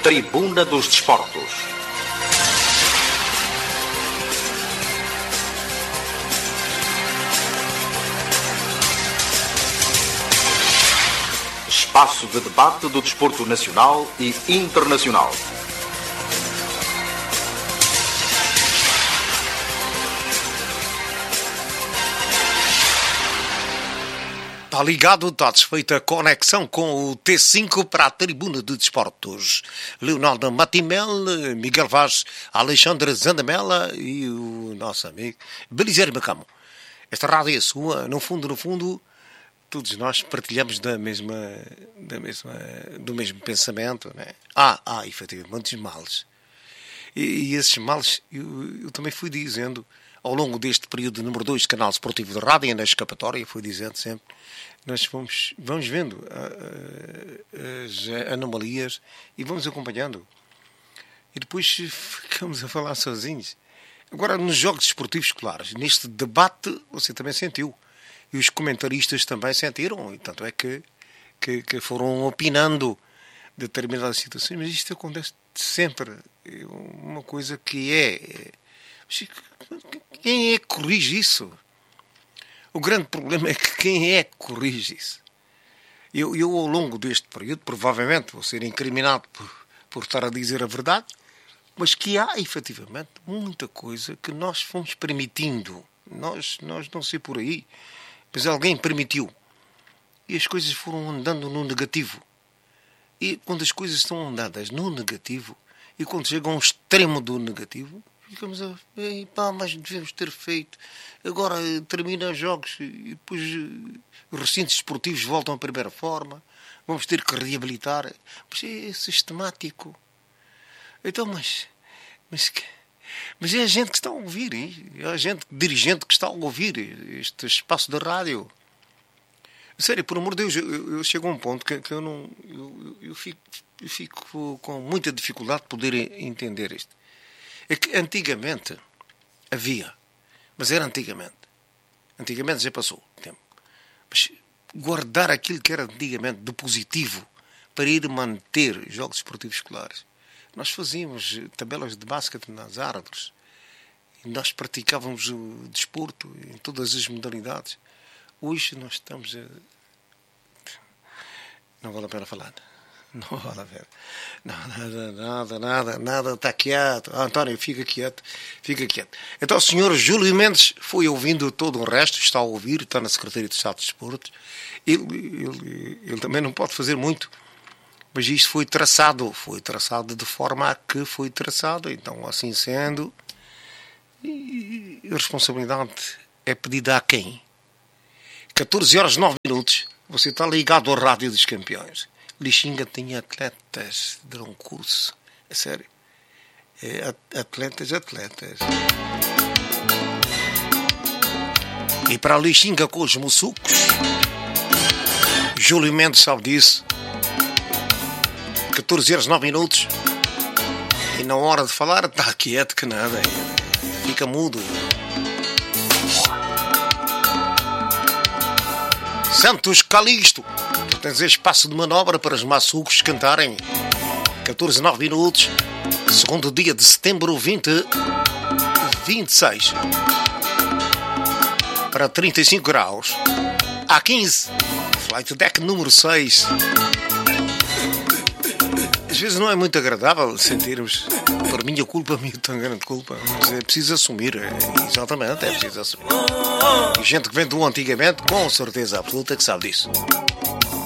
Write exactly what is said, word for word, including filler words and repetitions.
Tribuna dos Desportos. Espaço de debate do desporto nacional e internacional. Está ligado, está desfeita a conexão com o T cinco para a Tribuna de Desportos. Leonardo Matimel, Miguel Vaz, Alexandre Zandamela e o nosso amigo Belisário Macamo. Esta rádio é sua, no fundo, no fundo, todos nós partilhamos da mesma, da mesma, do mesmo pensamento, né? Há, há, efetivamente, muitos males. E, e esses males, eu, eu também fui dizendo, ao longo deste período número dois, canal esportivo de rádio, e na escapatória, fui dizendo sempre, nós vamos, vamos vendo uh, uh, as anomalias e vamos acompanhando. E depois ficamos a falar sozinhos. Agora, nos jogos esportivos escolares, neste debate, você também sentiu. E os comentaristas também sentiram. E tanto é que, que, que foram opinando de determinadas situações. Mas isto acontece sempre. É uma coisa que é... Quem é que corrige isso? O grande problema é que quem é que corrige isso? Eu, eu ao longo deste período, provavelmente vou ser incriminado por, por estar a dizer a verdade, mas que há, efetivamente, muita coisa que nós fomos permitindo. Nós, nós não sei por aí, mas alguém permitiu. E as coisas foram andando no negativo. E quando as coisas estão andadas no negativo, e quando chegam ao extremo do negativo, ficamos a... Ei, pá, mas devemos ter feito. Agora termina os jogos e depois os recintos esportivos voltam à primeira forma. Vamos ter que reabilitar. Mas é sistemático. Então, mas... Mas, mas é a gente que está a ouvir. Hein? É a gente, dirigente que está a ouvir este espaço da rádio. Sério, por amor de Deus, eu, eu chego a um ponto que, que eu não... Eu, eu, fico, eu fico com muita dificuldade de poder entender isto. É que antigamente havia, mas era antigamente. Antigamente já passou o tempo. Mas guardar aquilo que era antigamente de positivo para ir manter jogos esportivos escolares. Nós fazíamos tabelas de basquete nas árvores. E nós praticávamos o desporto em todas as modalidades. Hoje nós estamos a... Não vale a pena falar. Não vale a pena. Nada, nada, nada, nada, está quieto. Ah, António, fica quieto, fica quieto. Então o senhor Júlio Mendes foi ouvindo todo o resto, está a ouvir, está na Secretaria de Estado de Desportos. Ele, ele, ele também não pode fazer muito, mas isto foi traçado, foi traçado de forma a que foi traçado. Então, assim sendo, e a responsabilidade é pedida a quem? catorze horas e nove minutos, você está ligado ao Rádio dos Campeões. Lixinga tem atletas, deram um curso, é sério, é, atletas, atletas. E para a Lixinga com os muçucos, Júlio Mendes sabe disso, catorze horas e nove minutos, e na hora de falar está quieto que nada, fica mudo. Santos Calixto, tu tens espaço de manobra para os maçucos cantarem. catorze e nove minutos, segundo dia de setembro, vinte vinte e seis. Para trinta e cinco graus. A quinze, flight deck número seis. Às vezes não é muito agradável sentirmos, por minha culpa, minha tão grande culpa, mas é preciso assumir, é, exatamente, é preciso assumir. E gente que vem do antigamente, com certeza absoluta que sabe disso.